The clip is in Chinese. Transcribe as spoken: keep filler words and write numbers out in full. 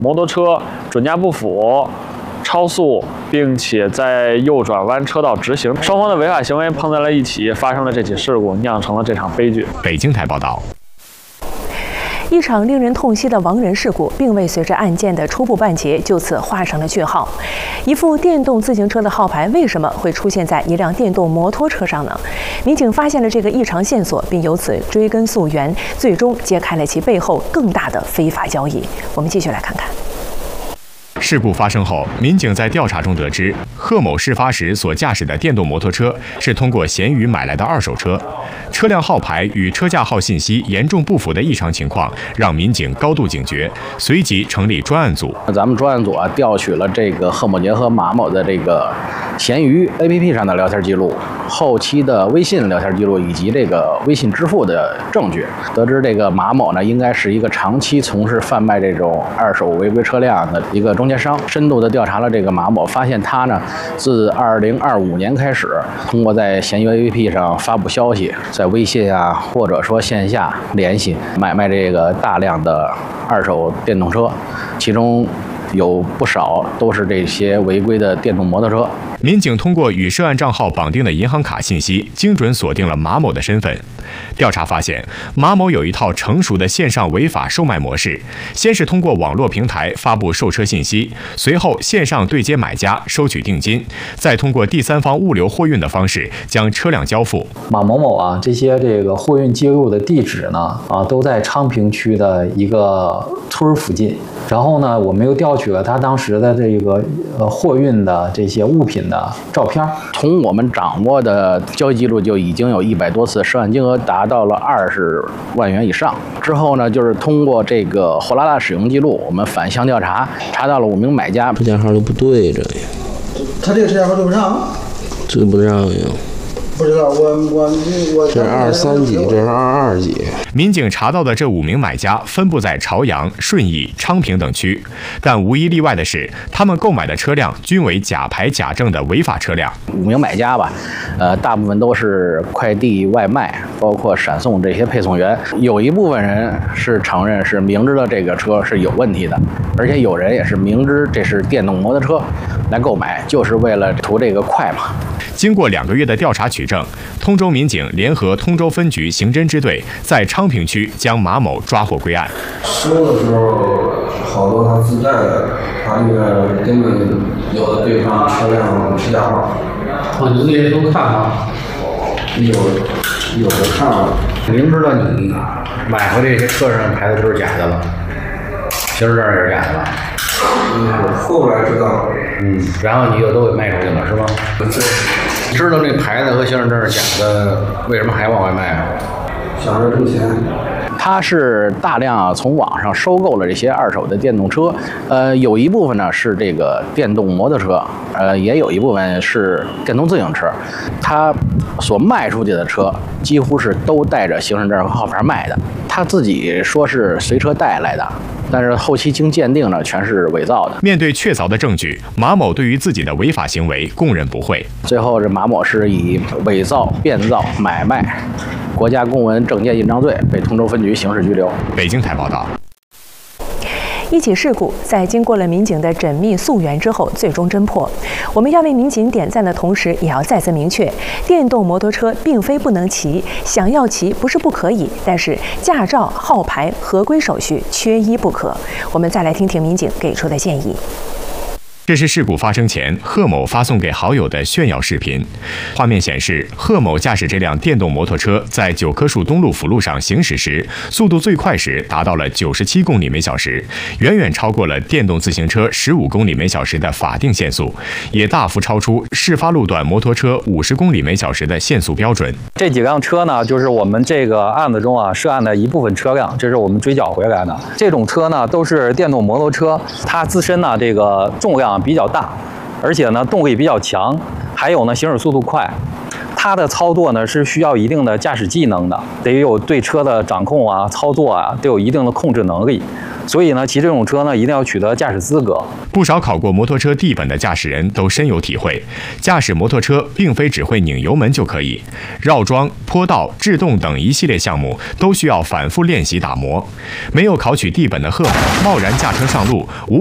摩托车准驾不符、超速，并且在右转弯车道直行，双方的违法行为碰在了一起，发生了这起事故，酿成了这场悲剧。 北京台报道。 一场令人痛惜的亡人事故，并未随着案件的初步判决就此画上了句号。一副电动自行车的号牌为什么会出现在一辆电动摩托车上呢？民警发现了这个异常线索，并由此追根溯源，最终揭开了其背后更大的非法交易。我们继续来看看。 事故发生后，民警在调查中得知，贺某事发时所驾驶的电动摩托车是通过闲鱼买来的二手车，车辆号牌与车架号信息严重不符的异常情况，让民警高度警觉，随即成立专案组。 咱们专案组啊，调取了这个贺某杰和马某的这个闲鱼 A P P 上的聊天记录、后期的微信聊天记录以及这个微信支付的证据，得知这个马某呢，应该是一个长期从事贩卖这种二手违规车辆的一个中间商。深度的调查了这个马某，发现他呢，自二零二五年开始，通过在闲鱼 A P P 上发布消息，在微信啊，或者说线下联系买卖这个大量的二手电动车，其中有不少都是这些违规的电动摩托车。 民警通过与涉案账号绑定的银行卡信息，精准锁定了马某的身份。调查发现，马某有一套成熟的线上违法售卖模式，先是通过网络平台发布售车信息，随后线上对接买家收取定金，再通过第三方物流货运的方式将车辆交付。 马某某啊，这些这个货运接入的地址呢，啊，都在昌平区的一个村附近。然后呢，我们又调取了他当时的这个呃货运的这些物品的照片。 从我们掌握的交易记录，就已经有一百多次，涉案金额达到了二十万元以上。之后呢，就是通过这个货拉拉使用记录，我们反向调查，查到了五名买家。 车架号就不对着呀， 他这个车架号对不上， 这不让呀。 不知道，我我我这是二三几，这是二二几。 民警查到的这五名买家分布在朝阳、顺义、昌平等区，但无一例外的是，他们购买的车辆均为假牌假证的违法车辆。 五名买家吧，呃，大部分都是快递外卖，包括闪送这些配送员。有一部分人是承认是明知道这个车是有问题的，而且有人也是明知这是电动摩托车来购买，就是为了图这个快嘛。 经过两个月的调查取证，通州民警联合通州分局刑侦支队在昌平区将马某抓获归案。 收的时候，好多他自带的，他那个根本有的对方车辆车架号。 哦，你那些都看了？ 有，有的看了。 明知道你买回这些车上牌子都是假的了，行驶证也是假的了。 嗯，后来知道。 嗯，然后你又都给卖出去了，是吗？ 对。 知道这牌子和行驶证是假的，为什么还往外卖啊？ 想着挣钱。 他是大量从网上收购了这些二手的电动车，呃，有一部分呢是这个电动摩托车，呃，也有一部分是电动自行车。他所卖出去的车几乎是都带着行驶证和号牌卖的，他自己说是随车带来的。但是后期经鉴定呢，全是伪造的。 面对确凿的证据，马某对于自己的违法行为供认不讳。 最后，这马某是以伪造、变造、买卖国家公文证件印章罪被通州分局刑事拘留。 北京台报道。 一起事故在经过了民警的缜密溯源之后，最终侦破。我们要为民警点赞的同时，也要再次明确，电动摩托车并非不能骑，想要骑不是不可以，但是驾照、号牌、合规手续缺一不可。我们再来听听民警给出的建议。 这是事故发生前贺某发送给好友的炫耀视频。画面显示，贺某驾驶这辆电动摩托车在九棵树东路辅路上行驶时，速度最快时达到了九十七公里每小时，远远超过了电动自行车十五公里每小时的法定限速，也大幅超出事发路段摩托车五十公里每小时的限速标准。 这几辆车呢，就是我们这个案子中啊涉案的一部分车辆，这是我们追缴回来的。这种车呢都是电动摩托车，它自身呢这个重量比较大，而且呢动力比较强，还有呢行驶速度快。 它的操作呢是需要一定的驾驶技能的，得有对车的掌控啊、操作啊，都有一定的控制能力。所以呢，骑这种车呢，一定要取得驾驶资格。 不少考过摩托车地本的驾驶人都深有体会，驾驶摩托车并非只会拧油门就可以，绕桩、坡道、制动等一系列项目都需要反复练习打磨。没有考取地本的贺某，贸然驾车上路，无